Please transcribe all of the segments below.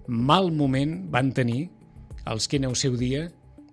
mal moment van tenir els que en el seu dia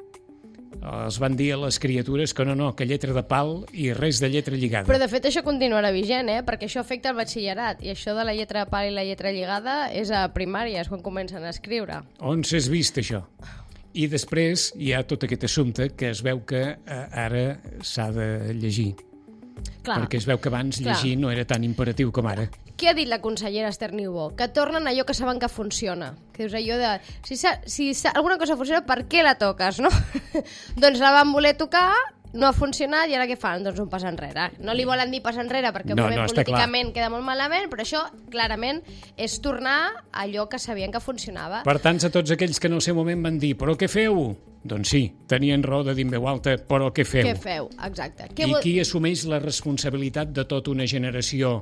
els van dir a les criatures que no, que lletra de pal i res de lletra lligada. Però de fet això continuarà vigent, perquè això afecta el batxillerat, i això de la lletra de pal i la lletra lligada és a primària, és quan comencen a escriure. On s'has vist això? I després hi ha tot aquest assumpte que es veu que ara s'ha de llegir. Clar. Perquè es veu que abans llegir no era tan imperatiu com ara. Què ha dit la consellera Esther Niubó? Que tornen allò que saben que funciona. Que dius allò de... Si alguna cosa funciona, per què la toques, no? Doncs la van voler tocar, no ha funcionat, i ara què fan? Doncs un pas enrere. No li volen dir pas enrere perquè políticament queda molt malament, però això, clarament, és tornar a allò que sabien que funcionava. Per tant, a tots aquells que en el seu moment van dir però què feu? Doncs sí, tenien raó de dir en veu alta, però què feu? Què feu, exacte. I qui assumeix la responsabilitat de tota una generació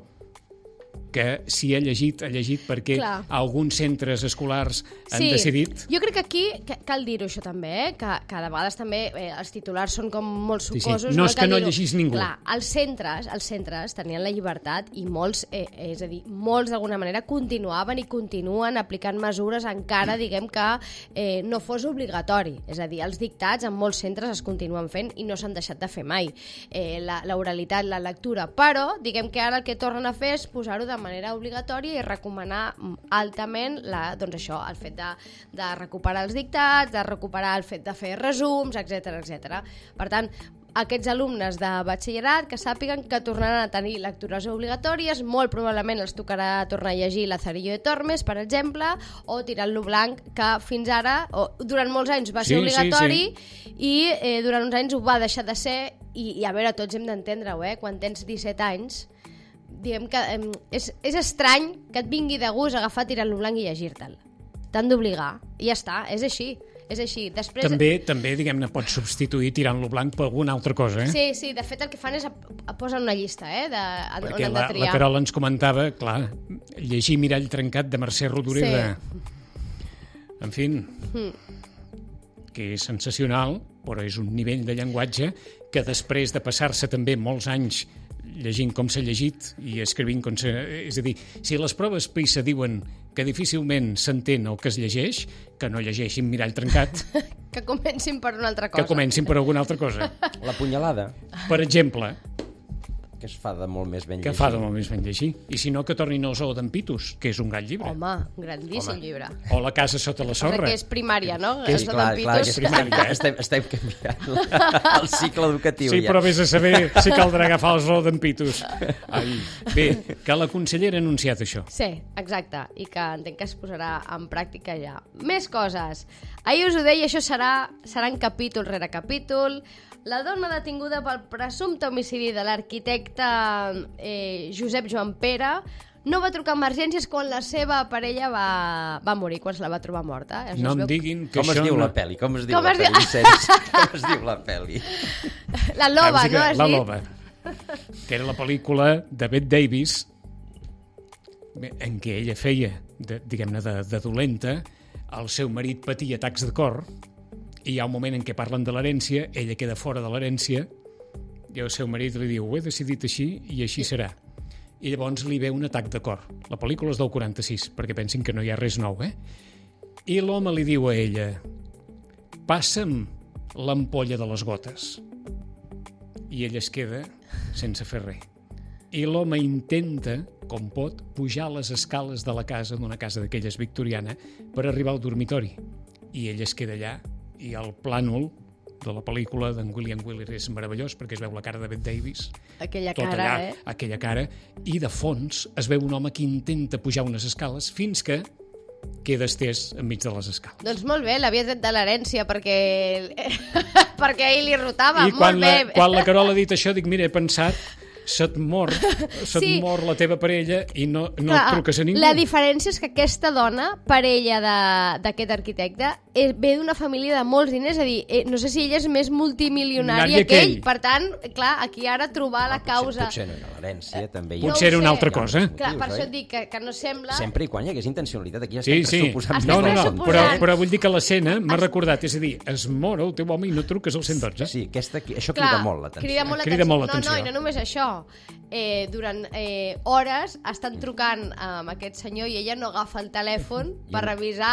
que si ha llegit perquè alguns centres escolars han decidit... Jo crec que aquí cal dir-ho això també, que de vegades també els titulars són com molt sucosos. Sí. No és que no llegís ningú. Clar, els centres tenien la llibertat i molts, és a dir, molts d'alguna manera continuaven i continuen aplicant mesures encara, diguem que no fos obligatori. És a dir, els dictats en molts centres es continuen fent i no s'han deixat de fer mai. L'oralitat, la lectura, però diguem que ara el que tornen a fer és posar-ho de manera obligatòria i recomanar altament doncs això, el fet de recuperar els dictats, de recuperar el fet de fer resums, etc. Per tant, aquests alumnes de batxillerat que sàpiguen que tornaran a tenir lectures obligatòries, molt probablement els tocarà tornar a llegir Lazarillo de Tormes, per exemple, o Tirant-lo blanc, que fins ara, durant molts anys va ser obligatori i durant uns anys ho va deixar de ser, i a veure, tots hem d'entendre-ho, quan tens 17 anys, diguem que és estrany que et vingui de gust agafar Tirant-lo blanc i llegir-te'l. T'han d'obligar, i ja està, és així. Després... També diguem-ne, pots substituir Tirant-lo blanc per alguna altra cosa, Sí, de fet el que fan és posen una llista, on han de triar. La Carola ens comentava, clar, llegir Mirall trencat de Mercè Rodoreda. En fi, que és sensacional, però és un nivell de llenguatge que després de passar-se també molts anys llegint com s'ha llegit i escrivint com s'ha... És a dir, si les proves PISA diuen que difícilment s'entén el que es llegeix, que no llegeixin Mirall trencat. Que comencin per una altra cosa. Que comencin per alguna altra cosa. La punyalada. Per exemple... Que es fa de molt més ben llegir. Que fa de molt més ben llegir. I si no, que tornin al Zoo d'en Pitus, que és un gran llibre. Home, grandíssim llibre. O La casa sota la sorra. Que és primària, no? Que és, clar, que és primària. Estem canviant el cicle educatiu. Sí, però vés a saber si caldrà agafar el Zoo d'en Pitus. Bé, que la consellera ha anunciat això. Sí, exacte. I que entenc que es posarà en pràctica ja. Més coses. Ahir us ho deia, això seran capítol rere capítol. La dona detinguda pel presumpte homicidi de l'arquitecte Josep Joan Pere no va trucar a emergències quan la seva parella va morir, quan se la va trobar morta. No em diguin que com això... Com es diu la pel·li? Com es diu la pel·li, Vicenç? Com es diu la pel·li? La Loba, no has dit? La Loba, que era la pel·lícula de Bette Davis en què ella feia, diguem-ne, de dolenta, el seu marit patia atacs de cor, i hi ha un moment en què parlen de l'herència, ella queda fora de l'herència, i el seu marit li diu, ho he decidit així i així serà. I llavors li ve un atac de cor. La pel·lícula és del 46, perquè pensin que no hi ha res nou, I l'home li diu a ella, passa'm l'ampolla de les gotes. I ella es queda sense fer res. I l'home intenta, com pot, pujar les escales de la casa, d'una casa d'aquelles victoriana, per arribar al dormitori. I ella es queda allà, i el plànol de la pel·lícula d'en William Wyler és meravellós perquè es veu la cara de Bette Davis, aquella cara, i de fons es veu un home que intenta pujar unes escales fins que queda estès enmig de les escales. Doncs molt bé, l'havia tret de l'herència perquè ell li rotava. I quan la Carola ha dit això dic, mira, he pensat se't mor la teva parella i no et truques a ningú. La diferència és que aquesta dona, parella d'aquest arquitecte, ve d'una família de molts diners, és a dir, no sé si ella és més multimilionària que ell. Per tant, clar, aquí ara trobar la causa... Potser no era l'herència, també. Potser era una altra cosa. Clar, per això et dic que no sembla... Sempre i quan hi hagués intencionalitat, aquí ja estem pressuposant. No, però vull dir que l'escena m'ha recordat, és a dir, es mor el teu home i no truques al 112. Sí, això crida molt l'atenció. Crida molt l'atenció. No, i no només això. Durant hores estan trucant amb aquest senyor i ella no agafa el telèfon per revisar